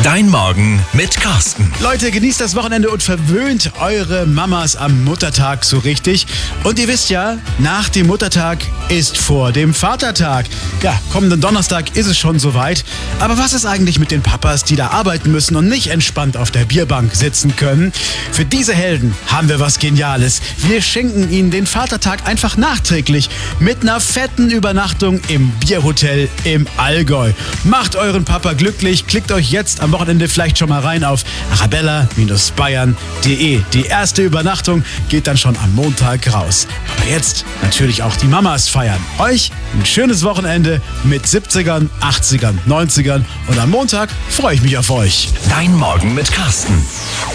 Dein Morgen mit Carsten. Leute, genießt das Wochenende und verwöhnt eure Mamas am Muttertag so richtig. Und ihr wisst ja, nach dem Muttertag ist vor dem Vatertag. Ja, kommenden Donnerstag ist es schon soweit. Aber was ist eigentlich mit den Papas, die da arbeiten müssen und nicht entspannt auf der Bierbank sitzen können? Für diese Helden haben wir was Geniales. Wir schenken ihnen den Vatertag einfach nachträglich mit einer fetten Übernachtung im Bierhotel im Allgäu. Macht euren Papa glücklich. Klickt euch jetzt am Wochenende vielleicht schon mal rein auf arabella-bayern.de. Die erste Übernachtung geht dann schon am Montag raus. Aber jetzt natürlich auch die Mamas feiern. Euch ein schönes Wochenende mit 70ern, 80ern, 90ern und am Montag freue ich mich auf euch. Dein Morgen mit Carsten.